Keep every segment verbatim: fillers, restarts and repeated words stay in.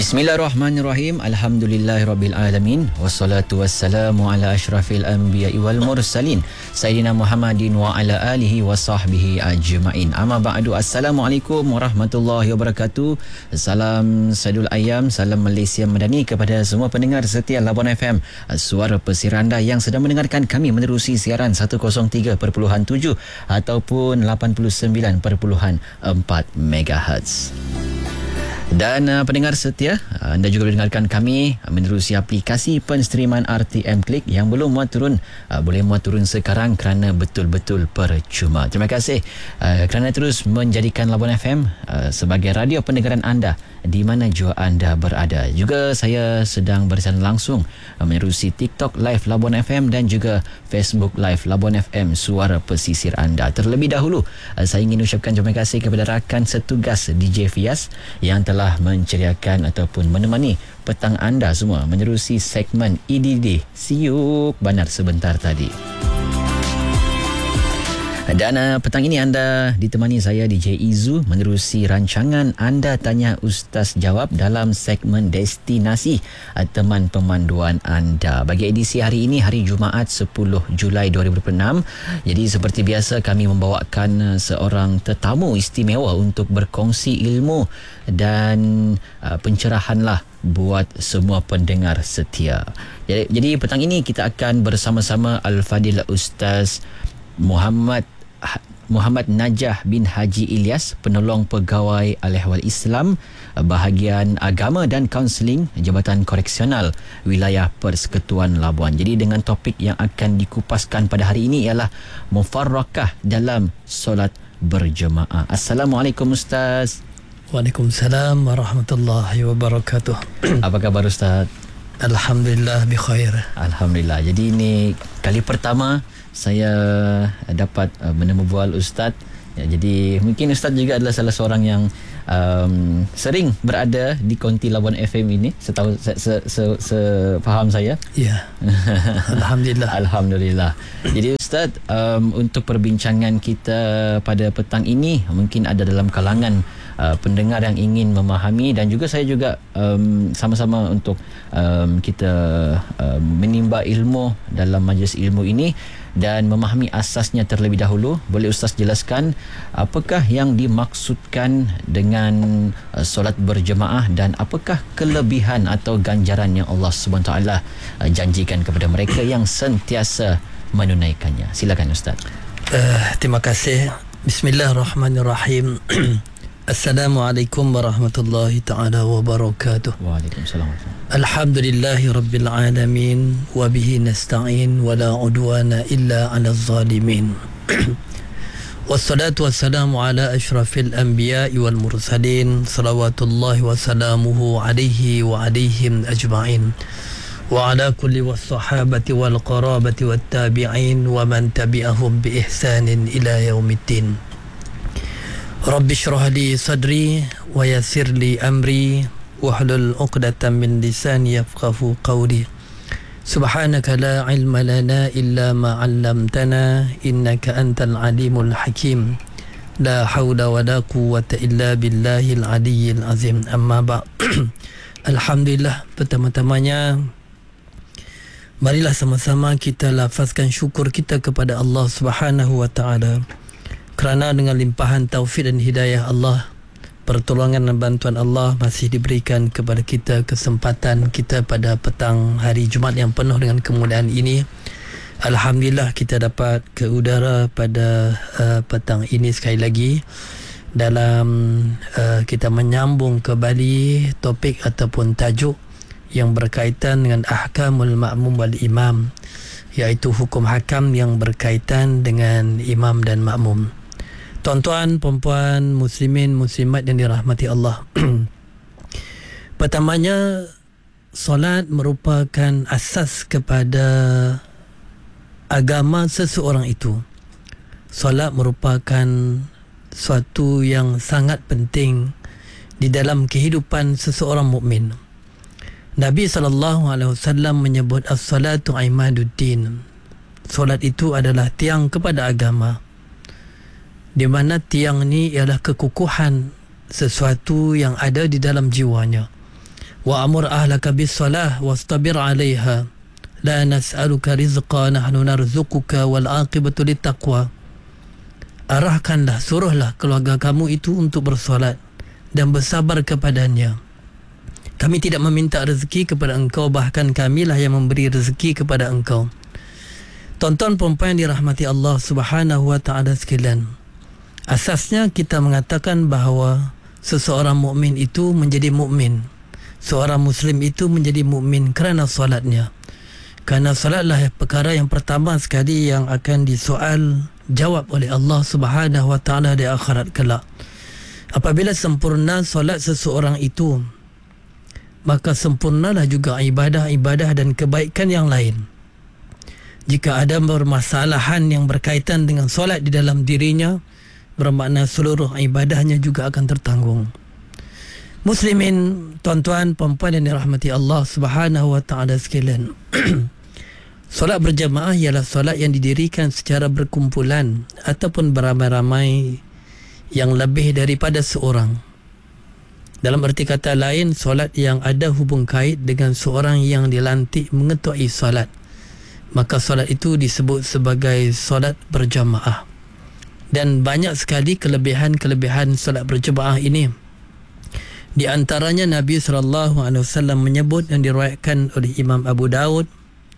Bismillahirrahmanirrahim. Alhamdulillahirabbil alamin. Wassalatu wassalamu ala asyrafil anbiya'i wal mursalin sayyidina Muhammadin wa ala alihi wa sahbihi ajma'in. Amma ba'du. Assalamualaikum warahmatullahi wabarakatuh. Salam Sadul Ayam, salam Malaysia Madani kepada semua pendengar setia Labuan F M, suara pesir anda yang sedang mendengarkan kami menerusi siaran seratus tiga perpuluhan tujuh ataupun lapan puluh sembilan perpuluhan empat megahertz. Dan uh, pendengar setia, uh, anda juga boleh dengarkan kami uh, menerusi aplikasi penstreaman R T M Klik yang belum muat turun, uh, boleh muat turun sekarang kerana betul-betul percuma. Terima kasih uh, kerana terus menjadikan Labuan F M uh, sebagai radio pendengaran anda di mana jua anda berada. Juga saya sedang bersiaran langsung uh, menerusi TikTok Live Labuan F M dan juga Facebook Live Labuan F M, suara pesisir anda. Terlebih dahulu, uh, saya ingin ucapkan terima kasih kepada rakan setugas D J Fias yang telah menceriakan ataupun menemani petang anda semua menerusi segmen E D D Siuk Banar sebentar tadi. Dan uh, petang ini anda ditemani saya D J Izu menerusi rancangan Anda Tanya Ustaz Jawab dalam segmen Destinasi, uh, teman pemanduan anda. Bagi edisi hari ini, hari Jumaat sepuluh Julai dua ribu dua puluh enam. Jadi seperti biasa kami membawakan uh, seorang tetamu istimewa untuk berkongsi ilmu dan uh, pencerahan lah buat semua pendengar setia. Jadi, jadi petang ini kita akan bersama-sama Al-Fadil Ustaz Muhammad Muhammad Najah bin Haji Ilyas, penolong pegawai Al-Ehwal Islam bahagian agama dan kaunseling Jabatan Koreksional Wilayah Persekutuan Labuan. Jadi dengan topik yang akan dikupaskan pada hari ini ialah mufarraqah dalam solat berjemaah. Assalamualaikum Ustaz. Waalaikumsalam warahmatullahi wabarakatuh. Apa khabar Ustaz? Alhamdulillah bi khair. Alhamdulillah. Jadi ini kali pertama saya dapat uh, menemu bual Ustaz. Ya, jadi mungkin Ustaz juga adalah salah seorang yang um, sering berada di konti Labuan F M ini, setahu se, se, se, se faham saya. Ya. Alhamdulillah. Alhamdulillah. Jadi Ustaz, um, untuk perbincangan kita pada petang ini mungkin ada dalam kalangan uh, pendengar yang ingin memahami, dan juga saya juga um, sama-sama untuk um, kita um, menimba ilmu dalam majlis ilmu ini dan memahami asasnya terlebih dahulu. Boleh Ustaz jelaskan apakah yang dimaksudkan dengan uh, solat berjemaah dan apakah kelebihan atau ganjaran yang Allah subhanahu wa taala uh, janjikan kepada mereka yang sentiasa menunaikannya? Silakan Ustaz. Uh, terima kasih. Bismillahirrahmanirrahim. Assalamualaikum warahmatullahi taala wabarakatuh. Waalaikumsalam. Alhamdulillahi rabbil alamin wa bihi nasta'in wa la udwana illa 'alal zalimin. Wassalatu wassalamu ala asyrafil anbiya'i wal mursalin salawatullahi wa salamuhu alaihi wa alaihim ajma'in wa ala kulli wassahabati wal qarabati wat tabi'in wa man tabi'ahum bi ihsanin ila yaumiddin. Rabbi shrah li sadri wa yassir li amri wahlul 'uqdatam min lisani yafqahu qawli. Subhanaka la ilma lana illa ma 'allamtana innaka antal alimul hakim. La haula wa la quwwata illa billahil aliyyil azim. Amma ba' Alhamdulillah, pertama-tamanya marilah sama-sama kita lafazkan syukur kita kepada Allah Subhanahu wa taala kerana dengan limpahan taufik dan hidayah Allah, pertolongan dan bantuan Allah masih diberikan kepada kita kesempatan kita pada petang hari Jumaat yang penuh dengan kemuliaan ini. Alhamdulillah kita dapat ke udara pada uh, petang ini sekali lagi dalam uh, kita menyambung kembali topik ataupun tajuk yang berkaitan dengan ahkamul ma'mum wal imam, iaitu hukum hakam yang berkaitan dengan imam dan makmum. Tuan-tuan, perempuan, muslimin, muslimat yang dirahmati Allah. Pertamanya, solat merupakan asas kepada agama seseorang itu. Solat merupakan suatu yang sangat penting di dalam kehidupan seseorang mukmin. Nabi sallallahu alaihi wasallam menyebut as-salatu imaduddin. Solat itu adalah tiang kepada agama, di mana tiang ni ialah kekukuhan sesuatu yang ada di dalam jiwanya. wa amur ahlaka bis salah wastabir 'alaiha la nas'aluka rizqa nahnu narzuquka wal 'aqibatu littaqwa. Arahkanlah, suruhlah keluarga kamu itu untuk bersolat dan bersabar kepadanya. Kami tidak meminta rezeki kepada engkau, bahkan kamilah yang memberi rezeki kepada engkau. Tonton perempuan dirahmati Allah Subhanahu wa taala sekalian. Asasnya kita mengatakan bahawa seseorang mukmin itu menjadi mukmin, seorang muslim itu menjadi mukmin kerana solatnya. Kerana solatlah perkara yang pertama sekali yang akan disoal jawab oleh Allah Subhanahu wa taala di akhirat kelak. Apabila sempurna solat seseorang itu, maka sempurnalah juga ibadah-ibadah dan kebaikan yang lain. Jika ada permasalahan yang berkaitan dengan solat di dalam dirinya, bermakna seluruh ibadahnya juga akan tertanggung. Muslimin, tuan-tuan, puan-puan yang dirahmati Allah Subhanahu wa taala sekalian. Solat berjamaah ialah solat yang didirikan secara berkumpulan ataupun beramai-ramai yang lebih daripada seorang. Dalam erti kata lain, solat yang ada hubung kait dengan seorang yang dilantik mengetuai solat, maka solat itu disebut sebagai solat berjamaah. Dan banyak sekali kelebihan-kelebihan solat berjamaah ini. Di antaranya Nabi sallallahu alaihi wasallam menyebut yang diriwayatkan oleh Imam Abu Daud,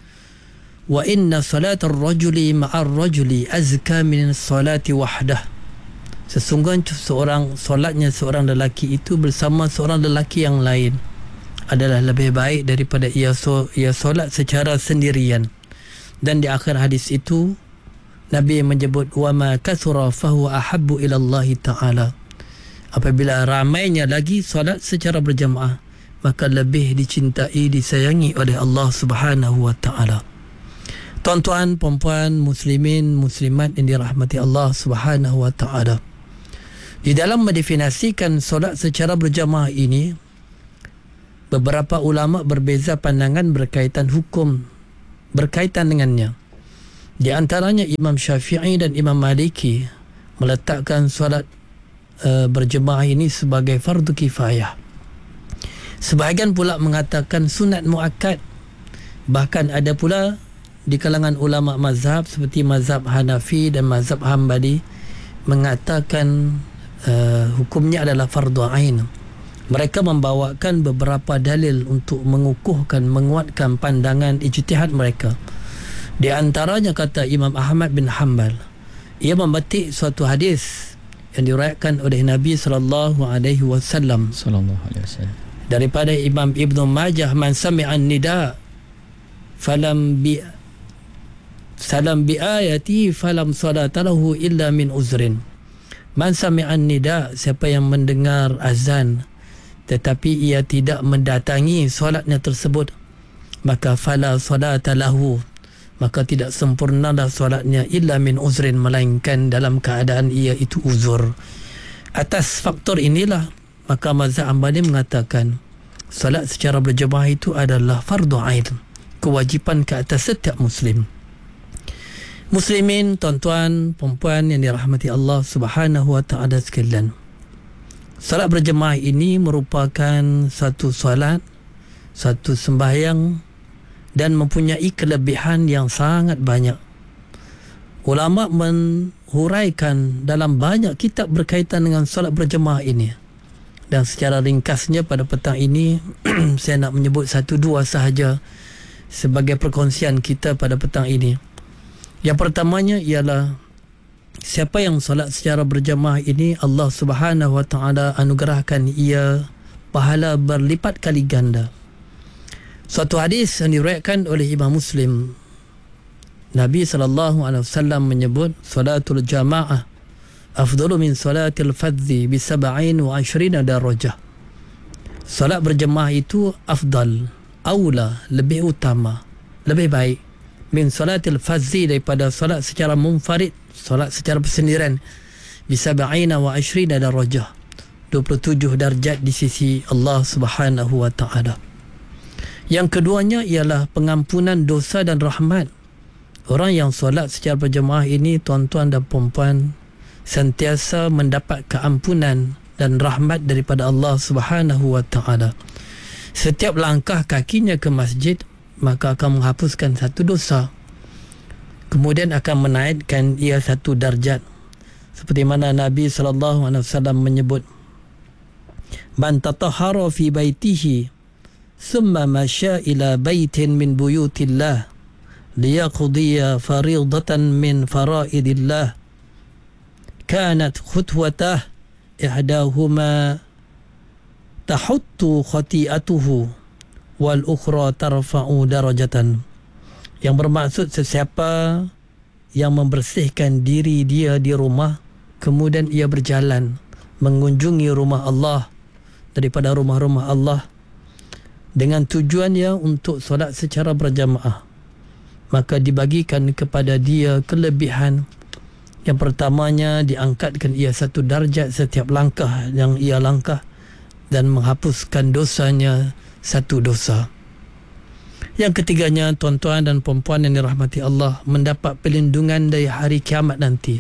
wa inna salat ar-rajuli ma'ar rajuli azka min salati wahdah. Sesungguhnya seorang solatnya seorang lelaki itu bersama seorang lelaki yang lain adalah lebih baik daripada ia so, ia solat secara sendirian. Dan di akhir hadis itu Nabi menyebut wa ma kathura fahuwa ahabbu ila Allah taala. Apabila ramainya lagi solat secara berjamaah, maka lebih dicintai, disayangi oleh Allah Subhanahu wa taala. Tuan-tuan, puan-puan, muslimin, muslimat yang dirahmati Allah Subhanahu wa taala. Di dalam mendefinisikan solat secara berjamaah ini, beberapa ulama berbeza pandangan berkaitan hukum berkaitan dengannya. Di antaranya Imam Syafi'i dan Imam Maliki meletakkan solat uh, berjemaah ini sebagai fardu kifayah. Sebahagian pula mengatakan sunat muakkad. Bahkan ada pula di kalangan ulama mazhab seperti mazhab Hanafi dan mazhab Hambali mengatakan uh, hukumnya adalah fardu ain. Mereka membawakan beberapa dalil untuk mengukuhkan, menguatkan pandangan ijtihad mereka. Di antaranya kata Imam Ahmad bin Hanbal, ia memetik suatu hadis yang diriwayatkan oleh Nabi sallallahu alaihi wasallam sallallahu alaihi wasallam daripada Imam Ibnu Majah, man sami'an nida falam bi salam bi ayati falam salata lahu illa min uzrin. Man sami'an nida, siapa yang mendengar azan tetapi ia tidak mendatangi solatnya tersebut, maka fala salata lahu, maka tidak sempurnalah solatnya illa min uzrin, melainkan dalam keadaan ia itu uzur. Atas faktor inilah maka mazhab Hambali mengatakan solat secara berjemaah itu adalah fardu ain, kewajipan ke atas setiap muslim. Muslimin, tuan-tuan, perempuan yang dirahmati Allah Subhanahu wa taala sekalian, solat berjemaah ini merupakan satu solat, satu sembahyang dan mempunyai kelebihan yang sangat banyak. Ulama menghuraikan dalam banyak kitab berkaitan dengan solat berjemaah ini. Dan secara ringkasnya pada petang ini saya nak menyebut satu dua sahaja sebagai perkongsian kita pada petang ini. Yang pertamanya ialah siapa yang solat secara berjamaah ini, Allah Subhanahu wa taala anugerahkan ia pahala berlipat kali ganda. Suatu hadis yang diriwayatkan oleh Imam Muslim, Nabi sallallahu alaihi wasallam menyebut salatul jamaah afdalu min salatil fadhi bi sab'in wa ishrina darajah. Salat berjemaah itu afdal, aula, lebih utama, lebih baik min salatil fadhi, daripada salat secara munfarid, salat secara bersendirian, bi sab'in wa ishrina darajah, dua puluh tujuh darjat di sisi Allah Subhanahu wa taala. Yang keduanya ialah pengampunan dosa dan rahmat. Orang yang solat secara berjemaah ini, tuan-tuan dan puan-puan, sentiasa mendapat keampunan dan rahmat daripada Allah Subhanahu wa taala. Setiap langkah kakinya ke masjid maka akan menghapuskan satu dosa, kemudian akan menaikkan ia satu darjat. Seperti mana Nabi sallallahu alaihi wasallam menyebut, man tatahhara fi baitihi thumma masya ila baitin min buyutillah liyaqdiya fariidatan min faraidillah kanat khutwatah ihdahuma tahuttu khati'atuhu wal ukhra tarfa'u darajatan. Yang bermaksud sesiapa yang membersihkan diri dia di rumah, kemudian ia berjalan mengunjungi rumah Allah daripada rumah-rumah Allah dengan tujuannya untuk solat secara berjamaah, maka dibagikan kepada dia kelebihan. Yang pertamanya, diangkatkan ia satu darjat setiap langkah yang ia langkah dan menghapuskan dosanya satu dosa. Yang ketiganya, tuan-tuan dan puan-puan yang dirahmati Allah, mendapat perlindungan dari hari kiamat nanti.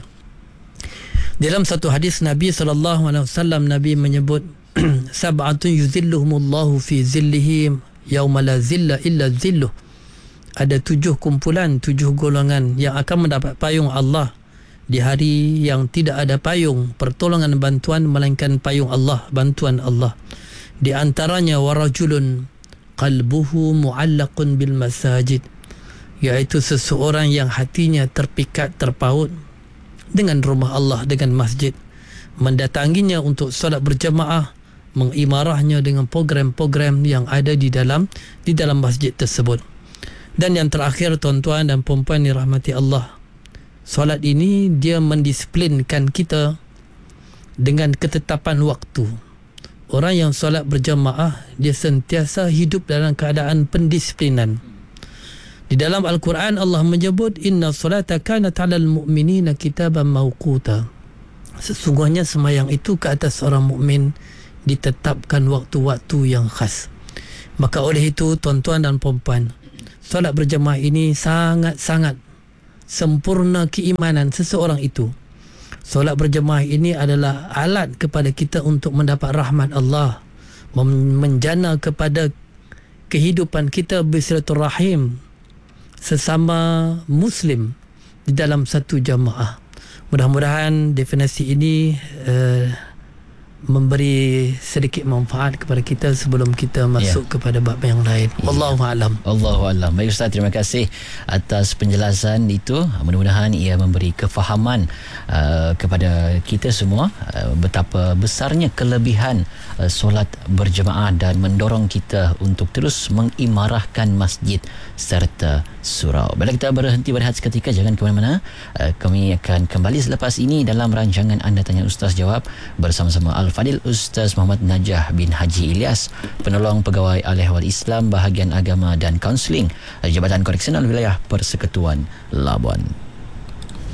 Dalam satu hadis Nabi sallallahu alaihi wasallam, Nabi menyebut sab'atun yuzilluhumullahu fi zillihi yauma la zilla illa zilluh. Ada tujuh kumpulan, tujuh golongan yang akan mendapat payung Allah di hari yang tidak ada payung, pertolongan bantuan melainkan payung Allah, bantuan Allah. Di antaranya warajulun qalbuhu mu'allaqun bil masajid, iaitu seseorang yang hatinya terpikat, terpaut dengan rumah Allah, dengan masjid, mendatanginya untuk solat berjamaah, mengimarahnya dengan program-program yang ada di dalam di dalam masjid tersebut. Dan yang terakhir, tuan-tuan dan puan-puan dirahmati Allah, solat ini dia mendisiplinkan kita dengan ketetapan waktu. Orang yang solat berjamaah, dia sentiasa hidup dalam keadaan pendisiplinan. Di dalam Al-Quran Allah menyebut, inna solata kanat 'alal mu'minina kitaban mawquta. Sesungguhnya sembahyang itu ke atas orang mukmin ditetapkan waktu-waktu yang khas. Maka oleh itu, tuan-tuan dan puan-puan, solat berjamaah ini sangat-sangat sempurna keimanan seseorang itu. Solat berjamaah ini adalah alat kepada kita untuk mendapat rahmat Allah, menjana kepada kehidupan kita bersilaturahim sesama Muslim di dalam satu jamaah. Mudah-mudahan definisi ini uh, memberi sedikit manfaat kepada kita sebelum kita masuk ya. kepada bab yang lain. Ya. Wallahu a'lam. Allahu a'lam. Baik Ustaz, terima kasih atas penjelasan itu. Mudah-mudahan ia memberi kefahaman uh, kepada kita semua uh, betapa besarnya kelebihan uh, solat berjemaah dan mendorong kita untuk terus mengimarahkan masjid serta surau. Baiklah, kita berhenti berehat seketika, jangan ke mana-mana. Uh, kami akan kembali selepas ini dalam rancangan Anda Tanya Ustaz Jawab bersama-sama Al-Fadil Ustaz Muhammad Najah bin Haji Ilyas, penolong pegawai Al-Ehwal Islam bahagian agama dan kaunseling Jabatan Koreksional Wilayah Persekutuan Labuan.